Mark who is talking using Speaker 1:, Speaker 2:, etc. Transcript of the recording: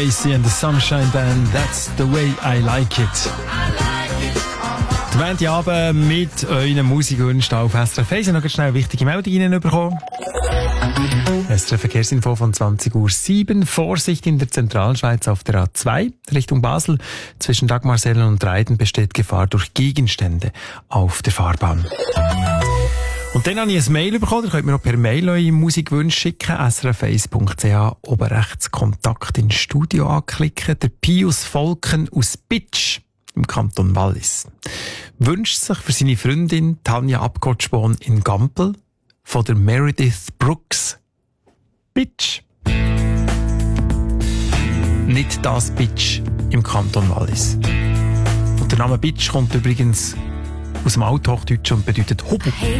Speaker 1: Casey and the Sunshine Band, that's the way I like it. Die Montagabend mit euren Musikwünschen auf SRF 1. Noch schnell eine wichtige Meldung reinbekommen. SRF Verkehrsinfo von 20:07 Uhr. Vorsicht in der Zentralschweiz auf der A2 Richtung Basel. Zwischen Dagmarsellen und Reiden besteht Gefahr durch Gegenstände auf der Fahrbahn. Und dann habe ich ein Mail bekommen. Ihr könnt mir auch per Mail eure Musikwünsche schicken. srf1.ch, oben rechts Kontakt ins Studio anklicken. Der Pius Volken aus Bitsch im Kanton Wallis wünscht sich für seine Freundin Tanja Abgotschborn in Gampel von der Meredith Brooks. Bitch. Nicht das Bitch im Kanton Wallis. Und der Name Bitch kommt übrigens aus dem Althochdeutschen und bedeutet Hobel.
Speaker 2: Hey